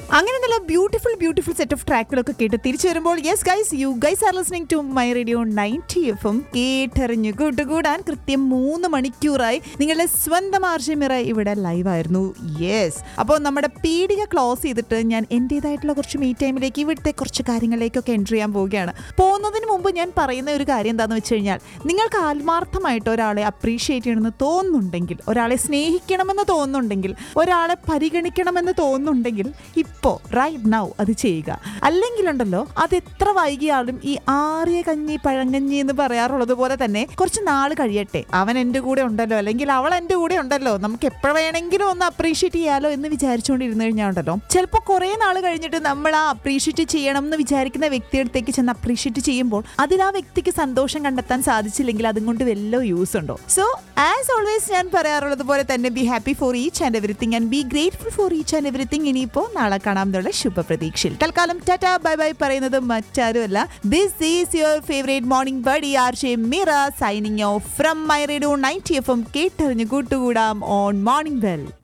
അങ്ങനെ നല്ല beautiful set of ട്രാക്കുകളൊക്കെ കേട്ട് തിരിച്ചു വരുമ്പോൾ yes guys you guys are listening to my radio 90 FM കേട്ടറിഞ്ഞു കൂട്ടുകൂടാൻ കൃത്യം 3 മണിക്കൂറായി നിങ്ങളുടെ സ്വന്തം ആർഷിമിറ ഇവിടെ ലൈവ് ആയിരുന്നു. യെസ്, അപ്പോൾ നമ്മുടെ പീഡിക ക്ലോസ് ചെയ്തിട്ട് ഞാൻ എൻ്റെതായിട്ടുള്ള കുറച്ച് മീ ടൈമിലേക്ക് ഇവിടുത്തെ കുറച്ച് കാര്യങ്ങളിലേക്കൊക്കെ എൻട്രി ചെയ്യാൻ പോവുകയാണ്. പോകുന്നതിന് മുമ്പ് ഞാൻ പറയുന്ന ഒരു കാര്യം എന്താണെന്ന് വെച്ച് കഴിഞ്ഞാൽ, നിങ്ങൾക്ക് ആത്മാർത്ഥമായിട്ട് ഒരാളെ അപ്രീഷിയേറ്റ് ചെയ്യണമെന്ന് തോന്നുന്നുണ്ടെങ്കിൽ, ഒരാളെ സ്നേഹിക്കണമെന്ന് തോന്നുന്നുണ്ടെങ്കിൽ, ഒരാളെ പരിഗണിക്കണമെന്ന് തോന്നുന്നുണ്ടെങ്കിൽ ഇപ്പോൾ റൈറ്റ് നൗ അത് ചെയ്യുക. അല്ലെങ്കിലുണ്ടല്ലോ അത് എത്ര വൈകിയാലും ഈ ആറിയ കഞ്ഞി പഴങ്കഞ്ഞി എന്ന് പറയാറുള്ളത് പോലെ തന്നെ കുറച്ച് നാൾ കഴിയട്ടെ, അവൻ എൻ്റെ കൂടെ ഉണ്ടല്ലോ അല്ലെങ്കിൽ അവൾ എൻ്റെ കൂടെ ഉണ്ടല്ലോ, നമുക്ക് എപ്പോഴും വേണമെങ്കിലും ഒന്ന് അപ്രീഷിയേറ്റ് ചെയ്യാലോ എന്ന് വിചാരിച്ചുകൊണ്ടിരുന്നു കഴിഞ്ഞാൽ ഉണ്ടല്ലോ ചിലപ്പോൾ കുറേ നാൾ കഴിഞ്ഞിട്ട് നമ്മൾ ആ അപ്രീഷിയേറ്റ് ചെയ്യണം എന്ന് വിചാരിക്കുന്ന വ്യക്തിയടുത്തേക്ക് ചെന്ന് അപ്രീഷിയേറ്റ് ചെയ്യുമ്പോൾ അതിൽ ആ വ്യക്തിക്ക് സന്തോഷം കണ്ടെത്താൻ സാധിച്ചില്ലെങ്കിൽ അതുകൊണ്ട് വല്ല യൂസ് ഉണ്ടോ? സോ ആസ് ഓൾവേസ് ഞാൻ പറയാറുള്ളത് പോലെ തന്നെ be happy for each and everything and B grateful for each and everything. ഇനിയിപ്പോൾ നാളെ കാണാം എന്നുള്ള ശുഭപ്രതീക്ഷയിൽ തൽക്കാലം ടാറ്റാ ബൈ ബൈ പറയുന്നത് മറ്റാരുമല്ല, this is your favourite morning buddy RJ Meera signing off from my radio 90 FM കേട്ടറിഞ്ഞു കൂട്ടുകൂടാം ഓൺ മോർണിംഗ് ബെൽ.